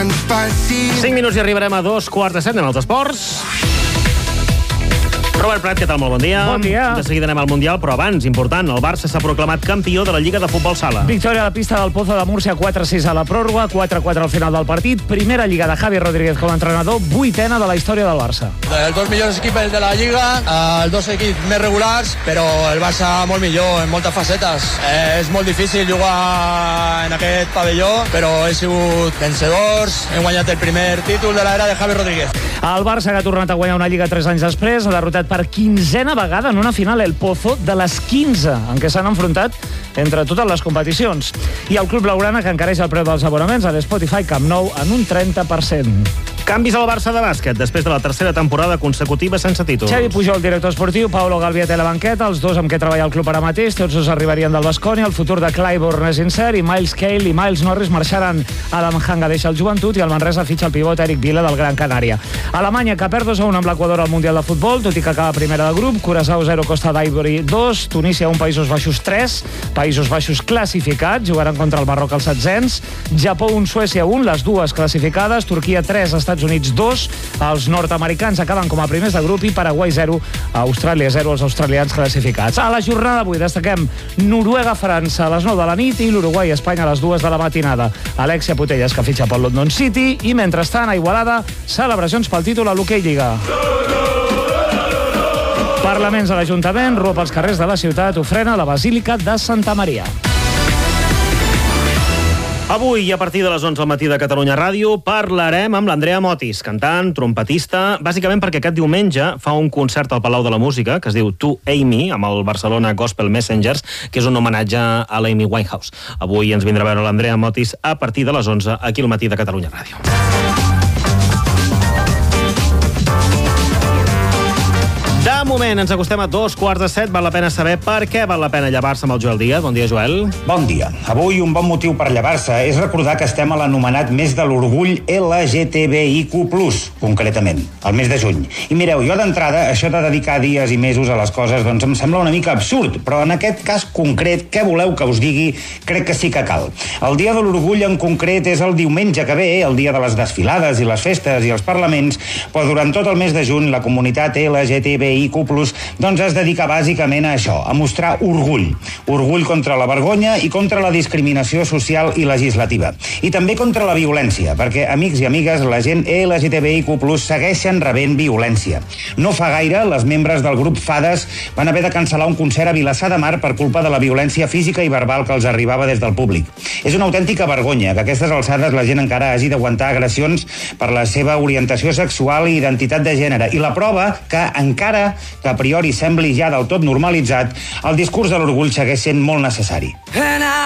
tan fàcil. 5 minuts i arribarem a 2:45 amb els esports. Robert Prat, què tal? Molt bon dia. Bon dia. De seguida anem al Mundial, però abans, important, el Barça s'ha proclamat campió de la Lliga de Futbol Sala. Victòria a la pista del Pozo de Múrcia, 4-6 a la pròrroga, 4-4 al final del partit. Primera Lliga de Javi Rodríguez com a entrenador, 8ena de la història del Barça. Els dos millors equips de la Lliga, els dos equips més regulars, però el Barça molt millor en moltes facetes. És molt difícil jugar en aquest pavelló, però he sigut vencedors, hem guanyat el primer títol de l'era de Javi Rodríguez. El Barça que ha tornat a guanyar una Lliga 3 anys després, ha derrotat per 15a vegada en una final el Pozo de les 15 en què s'han enfrontat entre totes les competicions. I el Club Blaugrana que encareix el preu dels abonaments a l'Spotify Camp Nou en un 30%. Canvis al Barça de bàsquet després de la tercera temporada consecutiva sense títol. Xavi Pujol, director esportiu, Paulo Galviet a la banqueta, els dos amb què treballa el club ara mateix, tots dos arribarien del Baskonia, el futur de Clyburn és incert, i Miles Cale i Miles Norris marxaran. Adam Hanga deixa el Joventut i el Manresa fitxa el pivot Eric Vila del Gran Canària. Alemanya que perd 2-1 amb l'Equador al Mundial de Futbol, tot i que acaba primera de grup, Curaçao 0, Costa d'Ivori 2, Tunísia 1, Països Baixos 3, Països Baixos classificats, jugaran contra el Marroc als setzents, Japó 1, Suècia 1, les dues classificades, Turquia 3, Estats Units 2, els nord-americans acaben com a primers de grup i Paraguai 0, Austràlia 0, els australians classificats. A la jornada d'avui destaquem Noruega-França a les 9 de la nit i l'Uruguai-Espanya a les 2 de la matinada. Alexia Putellas que fitxa pel London City i mentrestant a Igualada celebracions pel títol a l'Hockey Lliga. Parlaments a l'Ajuntament, rua pels carrers de la ciutat ofrena la Basílica de Santa Maria. Avui, a partir de les 11 al matí de Catalunya Ràdio, parlarem amb l'Andrea Motis, cantant, trompetista, bàsicament perquè aquest diumenge fa un concert al Palau de la Música, que es diu To Amy, amb el Barcelona Gospel Messengers, que és un homenatge a l'Amy Winehouse. Avui ens vindrà a veure l'Andrea Motis a partir de les 11 aquí al matí de Catalunya Ràdio. De moment, ens acostem a 2:15. Val la pena saber per què val la pena llevar-se amb el Joel Díaz. Bon dia, Joel. Bon dia. Avui un bon motiu per llevar-se és recordar que estem a l'anomenat mes de l'orgull LGTBIQ+, concretament, el mes de juny. I mireu, jo d'entrada, això de dedicar dies i mesos a les coses, doncs em sembla una mica absurd, però en aquest cas concret, què voleu que us digui? Crec que sí que cal. El dia de l'orgull en concret és el diumenge que ve, el dia de les desfilades i les festes i els parlaments, però durant tot el mes de juny la comunitat LGTBIQ+, doncs es dedica bàsicament a això, a mostrar orgull. Orgull contra la vergonya i contra la discriminació social i legislativa. I també contra la violència, perquè, amics i amigues, la gent LGTBIQ+ segueixen rebent violència. No fa gaire, les membres del grup Fades van haver de cancel·lar un concert a Vilassar de Mar per culpa de la violència física i verbal que els arribava des del públic. És una autèntica vergonya que a aquestes alçades la gent encara hagi d'aguantar agressions per la seva orientació sexual i identitat de gènere. I la prova que encara que a priori sembli ja del tot normalitzat, el discurs de l'orgull segueix sent molt necessari.